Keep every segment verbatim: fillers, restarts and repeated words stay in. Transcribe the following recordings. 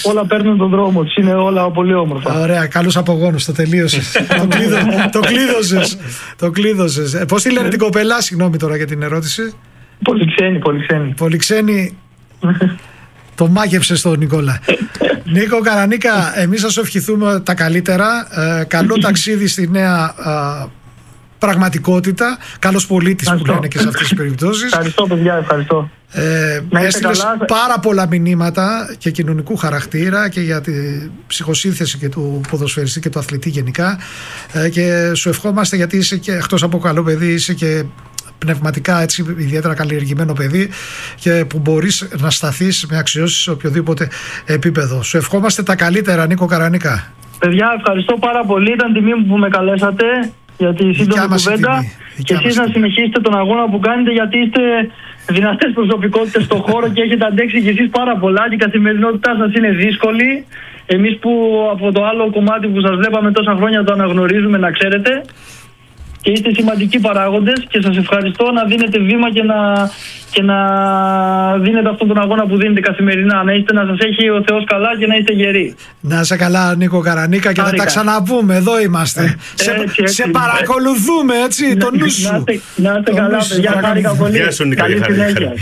Όλα παίρνουν τον δρόμο τους, είναι όλα πολύ όμορφα. Ωραία, καλούς απογόνους, το τελείωσες. το, κλείδω, το κλείδωσες. Το κλείδωσες. Ε, πώς τη λένε την κοπέλα, συγγνώμη τώρα για την ερώτηση. Πολυξένη, πολυξένη. Πολυξένη. Το μάγεψες τον Νικόλα. Νίκο Καρανίκα, εμείς θα σου ευχηθούμε τα καλύτερα. Ε, καλό ταξίδι στη νέα ε, πραγματικότητα. Καλός πολίτης που λένε και σε αυτές τις περιπτώσεις. Ευχαριστώ παιδιά, ευχαριστώ. Ε, έστειλες πάρα πολλά μηνύματα και κοινωνικού χαρακτήρα και για τη ψυχοσύνθεση και του ποδοσφαιριστή και του αθλητή γενικά, ε, και σου ευχόμαστε, γιατί είσαι και εκτός από καλό παιδί, είσαι και πνευματικά έτσι ιδιαίτερα καλλιεργημένο παιδί και που μπορείς να σταθείς με αξιώσεις σε οποιοδήποτε επίπεδο. Σου ευχόμαστε τα καλύτερα, Νίκο Καρανίκα. Παιδιά, ευχαριστώ πάρα πολύ. Ήταν τιμή μου που με καλέσατε για τη σύντομη κουβέντα. Και εσείς να συνεχίσετε τον αγώνα που κάνετε, γιατί είστε δυνατές προσωπικότητες στον χώρο και έχετε αντέξει κι εσείς πάρα πολλά και η καθημερινότητά σας είναι δύσκολη. Εμείς που από το άλλο κομμάτι που σας βλέπαμε τόσα χρόνια το αναγνωρίζουμε, να ξέρετε. Και είστε σημαντικοί παράγοντες και σας ευχαριστώ να δίνετε βήμα και να, και να δίνετε αυτόν τον αγώνα που δίνετε καθημερινά. Να, είστε, να σας έχει ο Θεός καλά και να είστε γεροί. Να είσαι καλά, Νίκο Καρανίκα, και θα τα ξαναπούμε. Εδώ είμαστε. Ε, σε, έτσι, έτσι, σε παρακολουθούμε, έτσι, το νου σου. Να είστε, να είστε καλά, παιδιά. Χάρηκα πολύ. Γεια σου, Νίκο. Καλή συνέχεια.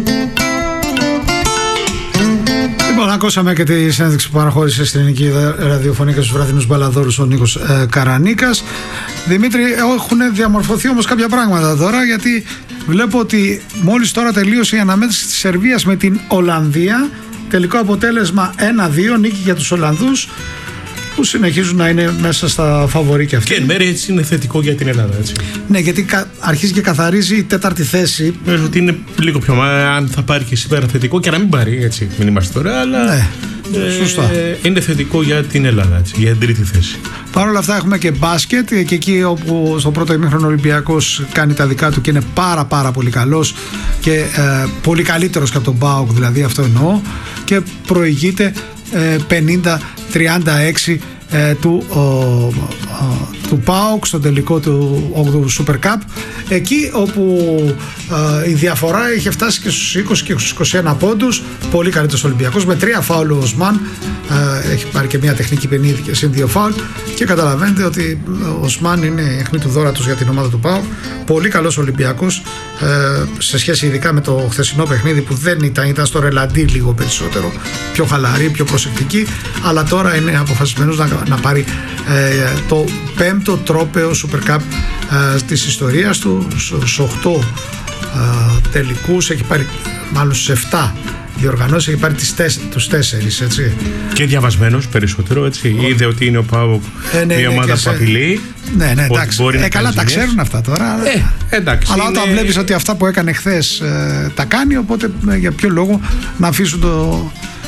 Λοιπόν, ακούσαμε και τη συνέντευξη που παραχώρησε στην ελληνική ραδιοφωνία και στους βραδινούς μπαλαδόρους ο Νίκος ε, Καρανίκας. Δημήτρη, έχουν διαμορφωθεί όμως κάποια πράγματα τώρα, γιατί βλέπω ότι μόλις τώρα τελείωσε η αναμέτρηση της Σερβίας με την Ολλανδία. Τελικό αποτέλεσμα ένα δύο, νίκη για τους Ολλανδούς, που συνεχίζουν να είναι μέσα στα φαβορί και αυτοί. Και εν μέρει έτσι είναι θετικό για την Ελλάδα, έτσι. Ναι, γιατί αρχίζει και καθαρίζει η τέταρτη θέση. Νομίζω ότι είναι λίγο πιο μα, αν θα πάρει και σήμερα θετικό, και να μην πάρει, έτσι, μην είμαστε τώρα, αλλά ναι, ε, σωστά. Είναι θετικό για την Ελλάδα, έτσι, για την τρίτη θέση. Παρ' όλα αυτά έχουμε και μπάσκετ, και εκεί όπου στο πρώτο ημίχρονο ο Ολυμπιακός κάνει τα δικά του και είναι πάρα πάρα πολύ καλός και ε, πολύ καλύτερος και από τον ΠΑΟΚ, δηλαδή αυτό εννοώ, και προηγείται ε, πενήντα τριάντα έξι ε, του, ο, ο, του ΠΑΟΚ στο τελικό του όγδοου Super Cup, εκεί όπου ε, η διαφορά είχε φτάσει και στους είκοσι και στους είκοσι ένα πόντους. Πολύ καλύτερος Ολυμπιακός με τρία φάουλ ο Οσμάν, ε, έχει πάρει και μια τεχνική παιχνίδι και συν δύο φάουλ, και καταλαβαίνετε ότι ο Οσμάν είναι η αιχμή του δώρατος για την ομάδα του ΠΑΟΚ. Πολύ καλός Ολυμπιακός, ε, σε σχέση ειδικά με το χθεσινό παιχνίδι που δεν ήταν, ήταν στο ρελαντί λίγο περισσότερο, πιο χαλαρή, πιο προσεκτική, αλλά τώρα είναι αποφασισμένος να, να πάρει ε, το πέμπτο τρόπαιο Super Cup ε, της ιστορίας του. Στους οκτώ ε, τελικούς έχει πάρει, μάλλον στους εφτά διοργανώσεις έχει πάρει τις τέσσερις, τους τέσσερις, έτσι. Και διαβασμένος περισσότερο, έτσι. Oh. Είδε ότι είναι ο ΠΑΟΚ ε, ναι, μια ομάδα σε... που απειλεί. Ναι, ναι, εντάξει. Ε, καλά, τα ξέρουν αυτά τώρα. Ε, εντάξει. Αλλά είναι... όταν βλέπεις ότι αυτά που έκανε χθες ε, τα κάνει, οπότε ε, για ποιο λόγο να αφήσουν το...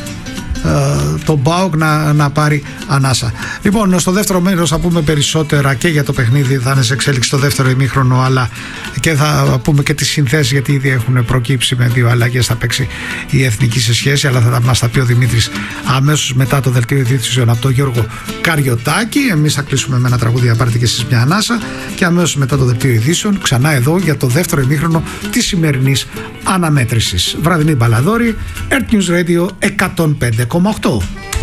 τον ΠΑΟΚ να, να πάρει ανάσα. Λοιπόν, στο δεύτερο μέρος θα πούμε περισσότερα και για το παιχνίδι, θα είναι σε εξέλιξη στο δεύτερο ημίχρονο, αλλά και θα πούμε και τις συνθέσεις, γιατί ήδη έχουν προκύψει με δύο αλλαγές, θα παίξει η Εθνική σε σχέση, αλλά θα μας τα πει ο Δημήτρης αμέσως μετά το δελτίο ειδήσεων από τον Γιώργο Καριωτάκη. Εμείς θα κλείσουμε με ένα τραγούδι, να πάρετε και εσείς μια ανάσα, και αμέσως μετά το δελτίο ειδήσεων ξανά εδώ για το δεύτερο ημίχρονο της σημερινής αναμέτρησης. Βραδινή μπαλαδόρη, Earth News Radio εκατόν πέντε κόμμα οκτώ.